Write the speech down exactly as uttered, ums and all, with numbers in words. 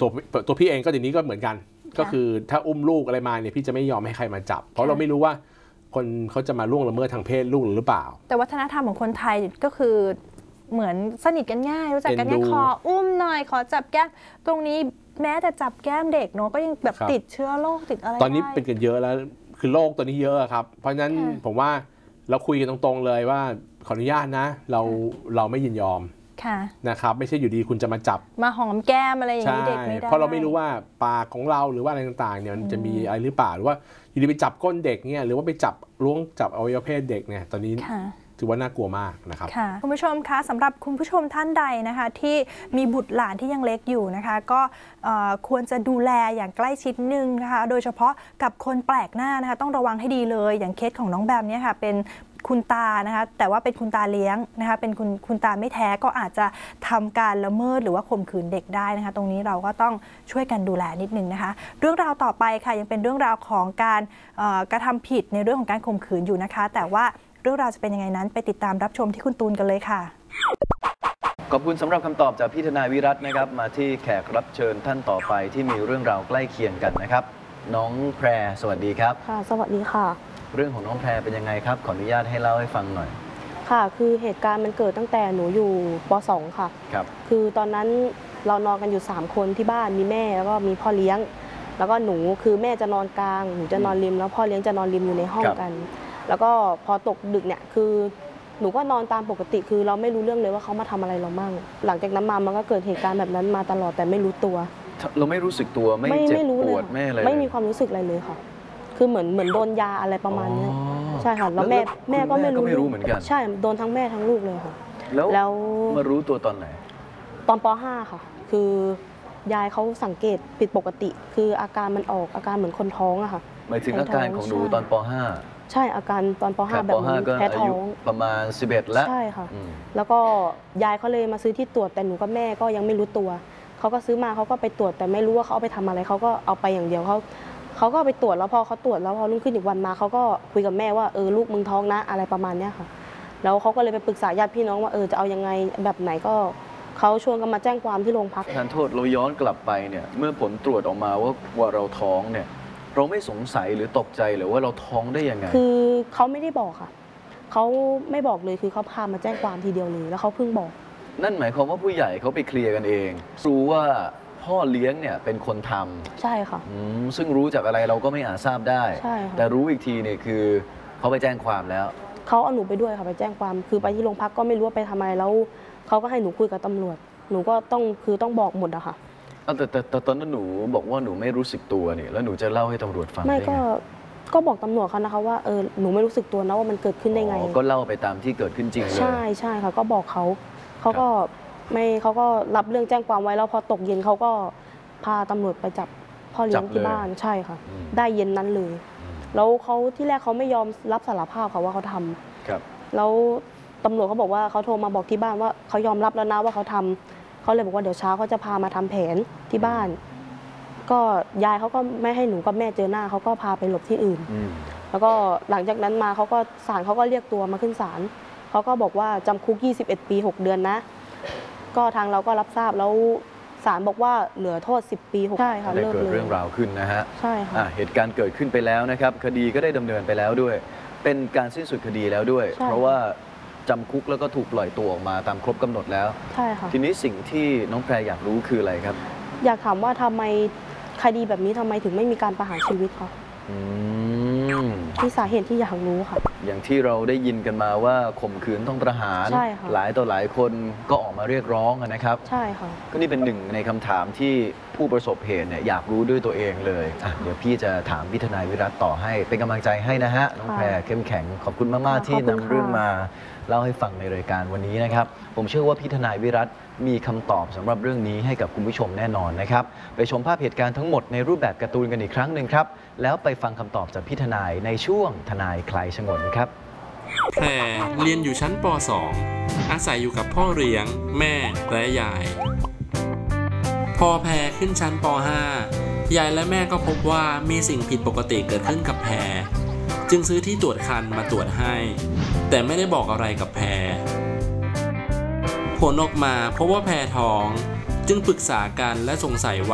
ตัวตัวพี่เองก็อย่างนี้ก็เหมือนกันก็คือถ้าอุ้มลูกอะไรมาเนี่ยพี่จะไม่ยอมให้ใครมาจับเพราะเราไม่รู้ว่าคนเขาจะมาล่วงละเมิดทางเพศลูกหรือเปล่าแต่วัฒนธรรมของคนไทยก็คือเหมือนสนิทกันง่ายรู้จักกันง่ายขออุ้มหน่อยขอจับแก้มตรงนี้แม้แต่จับแก้มเด็กเนาะก็ยังแบบติดเชื้อโรคติดอะไรตอนนี้เป็นกันเยอะแล้วคือโรคตัวนี้เยอะครับเพราะฉะนั้นผมว่าเราคุยกันตรงๆเลยว่าขออนุญาตนะเราเราไม่ยินยอมนะครับไม่ใช่อยู่ดีคุณจะมาจับมาหอมแก้มอะไรอย่างนี้เด็กไม่ได้เพราะเราไม่รู้ว่าปากของเราหรือว่าอะไรต่างๆเนี่ยมันจะมีอะไรหรือเปล่าหรือว่าอยู่ดีไปจับก้นเด็กเนี่ยหรือว่าไปจับล้วงจับอวัยวะเพศเด็กเนี่ยตอนนี้ถือว่าน่ากลัวมากนะครับคุณผู้ชมคะสำหรับคุณผู้ชมท่านใดนะคะที่มีบุตรหลานที่ยังเล็กอยู่นะคะก็ควรจะดูแลอย่างใกล้ชิดนึงนะคะโดยเฉพาะกับคนแปลกหน้านะคะต้องระวังให้ดีเลยอย่างเคสของน้องแบมเนี่ยค่ะเป็นคุณตานะคะแต่ว่าเป็นคุณตาเลี้ยงนะคะเป็นคุณคุณตาไม่แท้ก็อาจจะทำการละเมิดหรือว่าข่มขืนเด็กได้นะคะตรงนี้เราก็ต้องช่วยกันดูแลนิดนึงนะคะเรื่องราวต่อไปค่ะยังเป็นเรื่องราวของการกระทำผิดในเรื่องของการข่มขืนอยู่นะคะแต่ว่าเรื่องราวจะเป็นยังไงนั้นไปติดตามรับชมที่คุณตูนกันเลยค่ะขอบคุณสำหรับคำตอบจากพี่ทนายวิรัตน์นะครับมาที่แขกรับเชิญท่านต่อไปที่มีเรื่องราวใกล้เคียงกันนะครับน้องแพรสวัสดีครับค่ะสวัสดีค่ะเรื่องของน้องแพรเป็นยังไงครับขออนุญาตให้เล่าให้ฟังหน่อยค่ะคือเหตุการณ์มันเกิดตั้งแต่หนูอยู่ป .สอง ค่ะครับคือตอนนั้นเรานอนกันอยู่สามคนที่บ้านมีแม่แล้วก็มีพ่อเลี้ยงแล้วก็หนูคือแม่จะนอนกลางหนูจะนอนริมแล้วพ่อเลี้ยงจะนอนริมอยู่ในห้องกันแล้วก็พอตกดึกเนี่ยคือหนูก็นอนตามปกติคือเราไม่รู้เรื่องเลยว่าเขามาทำอะไรเรามั่งหลังจากนั้นมามันก็เกิดเหตุการณ์แบบนั้นมาตลอดแต่ไม่รู้ตัวเราไม่รู้สึกตัวไม่เจ็บปวดไม่อะไรไม่มีความรู้สึกอะไรเลยค่ะคือเหมือนเหมือนโดนยาอะไรประมาณนี้ใช่ค่ะแล้วแม่แม่ก็ไม่รู้เหมือนกันใช่โดนทั้งแม่ทั้งลูกเลยค่ะแล้วมารู้ตัวตอนไหนตอนป .ห้า ค่ะคือยายเขาสังเกตผิดปกติคืออาการมันออกอาการเหมือนคนท้องอะค่ะหมายถึงอาการของหนูตอนป .ห้าใช่อาการตอนป .ห้า แบบแพ้ท้องประมาณสิบเอ็ดแล้วใช่ค่ะแล้วก็ยายเขาเลยมาซื้อที่ตรวจแต่หนูกับแม่ก็ยังไม่รู้ตัวเขาก็ซื้อมาเขาก็ไปตรวจแต่ไม่รู้ว่าเขาเอาไปทำอะไรเขาก็เอาไปอย่างเดียวเขาเขาก็ไปตรวจแล้วพอเขาตรวจแล้วพอรุ่งขึ้นอีกวันมาเขาก็คุยกับแม่ว่าเออลูกมึงท้องนะอะไรประมาณนี้ค่ะแล้วเขาก็เลยไปปรึกษาญาติพี่น้องว่าเออจะเอายังไงแบบไหนก็เขาชวนกันมาแจ้งความที่โรงพักทานโทษเราย้อนกลับไปเนี่ยเมื่อผลตรวจออกมาว่าว่าเราท้องเนี่ยเราไม่สงสัยหรือตกใจหรือว่าเราท้องได้ยังไงคือเขาไม่ได้บอกค่ะเขาไม่บอกเลยคือเขาพามาแจ้งความทีเดียวเลยแล้วเขาเพิ่งบอกนั่นหมายความว่าผู้ใหญ่เขาไปเคลียร์กันเองรู้ว่าพ่อเลี้ยงเนี่ยเป็นคนทำใช่ค่ะซึ่งรู้จากอะไรเราก็ไม่อาจทราบได้ใช่ค่ะแต่รู้อีกทีเนี่ยคือเขาไปแจ้งความแล้วเขาเอาหนูไปด้วยค่ะไปแจ้งความคือไปที่โรงพักก็ไม่รู้ว่าไปทำอะไรแล้วเขาก็ให้หนูคุยกับตำรวจหนูก็ต้องคือต้องบอกหมดอะค่ะแต่แต่แต่ตอนนั้นหนูบอกว่าหนูไม่รู้สึกตัวนี่แล้วหนูจะเล่าให้ตำรวจฟังไม่ก็ก็บอกตำรวจเขานะคะว่าเออหนูไม่รู้สึกตัวนะว่ามันเกิดขึ้นได้ไงก็เล่าไปตามที่เกิดขึ้นจริงเลยใช่ใช่ค่ะก็บอกเขาเขาก็ไม่เขาก็รับเรื่องแจ้งความไว้แล้วพอตกเย็นเขาก็พาตำรวจไปจับพ่อเลี้ยงที่บ้านใช่ค่ะได้เย็นนั้นเลยแล้วเขาที่แรกเขาไม่ยอมรับสารภาพค่ะว่าเขาทำแล้วตำรวจเขาบอกว่าเขาโทรมาบอกที่บ้านว่าเขายอมรับแล้วนะว่าเขาทำเขาเลยบอกว่าเดี๋ยวเช้าเขาจะพามาทำแผนที่บ้านก็ยายเขาก็ไม่ให้หนูกับแม่เจอหน้าเขาก็พาไปหลบที่อื่นแล้วก็หลังจากนั้นมาเขาก็ศาลเขาก็เรียกตัวมาขึ้นศาลเขาก็บอกว่าจำคุกยี่สิบเอ็ดปีหกเดือนนะก็ทางเราก็รับทราบแล้วศาลบอกว่าเหลือโทษสิบปีใช่ค่ะได้เกิดเรื่องราวขึ้นนะฮะใช่ค่ะเหตุการณ์เกิดขึ้นไปแล้วนะครับคดีก็ได้ดำเนินไปแล้วด้วยเป็นการสิ้นสุดคดีแล้วด้วยเพราะว่าจำคุกแล้วก็ถูกปล่อยตัวออกมาตามครบกำหนดแล้วใช่ค่ะทีนี้สิ่งที่น้องแพรอยากรู้คืออะไรครับอยากถามว่าทำไมคดีแบบนี้ทำไมถึงไม่มีการประหารชีวิตคะที่สาเหตุที่อยากรู้ค่ะอย่างที่เราได้ยินกันมาว่าข่มขืนต้องประหารหลายต่อหลายคนก็ออกมาเรียกร้องนะครับใช่ค่ะก็นี่เป็นหนึ่งในคำถามที่ผู้ประสบเหตุเนี่ยอยากรู้ด้วยตัวเองเลยอ่ะเดี๋ยวพี่จะถามพี่ทนายวิรัตต่อให้เป็นกำลังใจให้นะฮะน้องแพรเข้มแข็งขอบคุณมากๆที่นำเรื่องมาเล่าให้ฟังในรายการวันนี้นะครับผมเชื่อว่าพี่ทนายวิรัตมีคำตอบสำหรับเรื่องนี้ให้กับคุณผู้ชมแน่นอนนะครับไปชมภาพเหตุการณ์ทั้งหมดในรูปแบบการ์ตูนกันอีกครั้งหนึ่งครับแล้วไปฟังคำตอบจากพี่ทนายในช่วงทนายคลายฉงนครับแพรเรียนอยู่ชั้นป .สอง อาศัยอยู่กับพ่อเลี้ยงแม่และยายพอแพรขึ้นชั้นป .ห้า ยายและแม่ก็พบว่ามีสิ่งผิดปกติเกิดขึ้นกับแพรจึงซื้อที่ตรวจครรภ์มาตรวจให้แต่ไม่ได้บอกอะไรกับแพรผลออกมาพบว่าแพรท้องจึงปรึกษากันและสงสัยว่า